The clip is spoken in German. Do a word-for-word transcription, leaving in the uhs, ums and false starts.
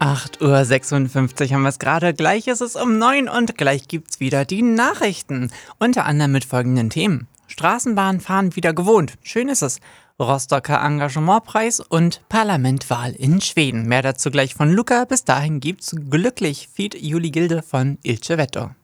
acht Uhr sechsundfünfzig haben wir es gerade. Gleich ist es um neun und gleich gibt's wieder die Nachrichten. Unter anderem mit folgenden Themen. Straßenbahn fahren wieder gewohnt. Schön ist es. Rostocker Engagementpreis und Parlamentwahl in Schweden. Mehr dazu gleich von Luca. Bis dahin gibt's glücklich Feed Juli Gilde von Il Civetto.